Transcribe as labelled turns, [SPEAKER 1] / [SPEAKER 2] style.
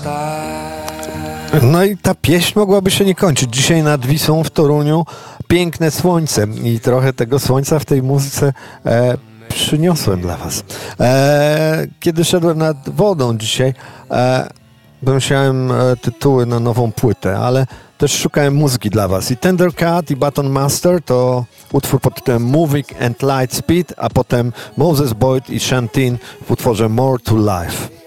[SPEAKER 1] No i ta pieśń mogłaby się nie kończyć. Dzisiaj nad Wisłą w Toruniu piękne słońce i trochę tego słońca w tej muzyce przyniosłem dla was. Kiedy szedłem nad wodą dzisiaj, myślałem tytuły na nową płytę, ale też szukałem muzyki dla was. I Tendercat i Button Master to utwór pod tytułem Moving and Light Speed, a potem Moses Boyd i Shanteen w utworze More to Life.